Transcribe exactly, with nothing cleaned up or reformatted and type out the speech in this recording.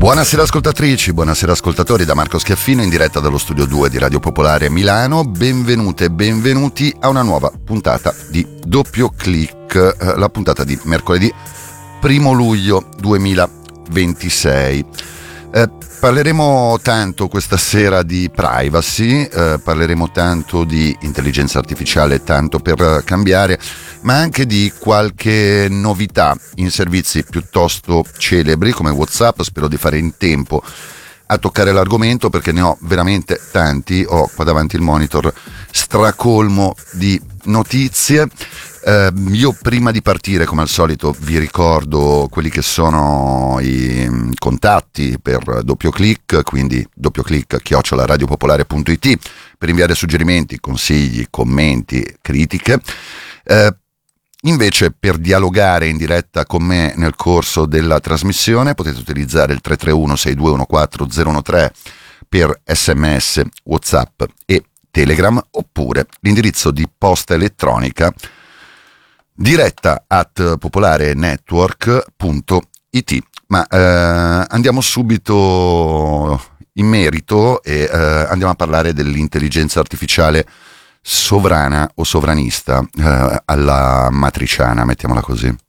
Buonasera ascoltatrici, buonasera ascoltatori, da Marco Schiaffino in diretta dallo studio due di Radio Popolare Milano. Benvenute e benvenuti a una nuova puntata di Doppio Click, eh, la puntata di mercoledì primo luglio duemilaventisei. Eh, parleremo tanto questa sera di privacy, eh, parleremo tanto di intelligenza artificiale, tanto per cambiare, ma anche di qualche novità in servizi piuttosto celebri come WhatsApp. Spero di fare in tempo a toccare l'argomento perché ne ho veramente tanti, ho qua davanti il monitor stracolmo di notizie. Eh, io prima di partire, come al solito, vi ricordo quelli che sono i contatti per Doppio Click, quindi doppio click chiocciola radiopopolare punto it per inviare suggerimenti, consigli, commenti, critiche. Eh, Invece, per dialogare in diretta con me nel corso della trasmissione potete utilizzare il tre tre uno sei due uno quattro zero uno tre per sms, WhatsApp e Telegram, oppure l'indirizzo di posta elettronica diretta at popolarenetwork punto it. Ma eh, andiamo subito in merito e eh, andiamo a parlare dell'intelligenza artificiale sovrana o sovranista, eh, alla matriciana, mettiamola così.